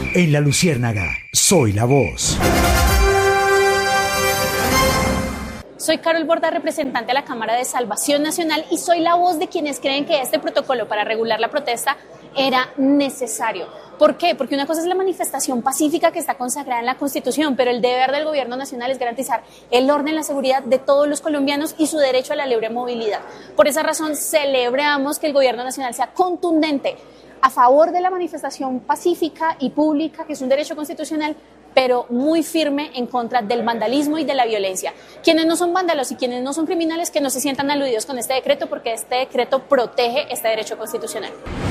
En La Luciérnaga, soy la voz. Soy Carol Borda, representante de la Cámara de Salvación Nacional, y soy la voz de quienes creen que este protocolo para regular la protesta era necesario. ¿Por qué? Porque una cosa es la manifestación pacífica que está consagrada en la Constitución, pero el deber del gobierno nacional es garantizar el orden y la seguridad de todos los colombianos y su derecho a la libre movilidad. Por esa razón celebramos que el gobierno nacional sea contundente a favor de la manifestación pacífica y pública, que es un derecho constitucional, pero muy firme en contra del vandalismo y de la violencia. Quienes no son vándalos y quienes no son criminales, que no se sientan aludidos con este decreto, porque este decreto protege este derecho constitucional.